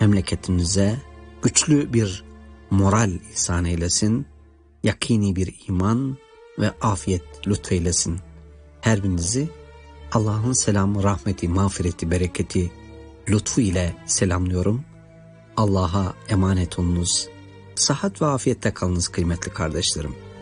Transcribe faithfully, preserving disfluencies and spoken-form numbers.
memleketimize güçlü bir moral ihsan eylesin, yakini bir iman ve afiyet lütfeylesin. Her birinizi Allah'ın selamı, rahmeti, mağfireti, bereketi, lütfu ile selamlıyorum. Allah'a emanet olunuz. Sıhhat ve afiyette kalınız kıymetli kardeşlerim.